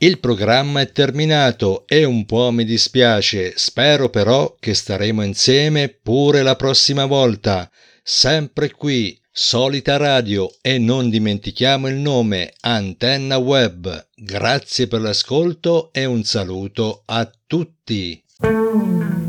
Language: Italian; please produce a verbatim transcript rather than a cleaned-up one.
Il programma è terminato e un po' mi dispiace, spero però che staremo insieme pure la prossima volta, sempre qui, solita radio, e non dimentichiamo il nome, Antenna Web. Grazie per l'ascolto e un saluto a tutti.